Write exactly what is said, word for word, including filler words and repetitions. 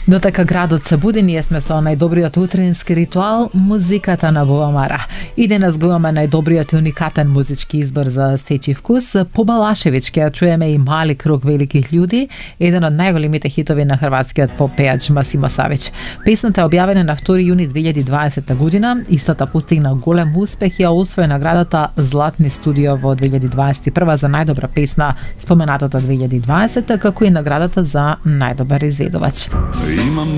Дотека градот се буди, ние сме со најдобриот утрински ритуал, музиката на Боба Мара. И денес го имаме најдобриот и уникатен музички избор за сечи вкус. По Балашевички ја чуеме и Мали круг великих људи, еден од најголемите хитови на хрватскиот поп пејач Масимо Савич. Песната е објавена на втори јуни две илјади и дваесета година, истата постигна голем успех и ја освои наградата Златни студио во две илјади дваесет и прва за најдобра песна, споменатата две илјади и дваесета, како и наградата за најдобар изведувач. Имам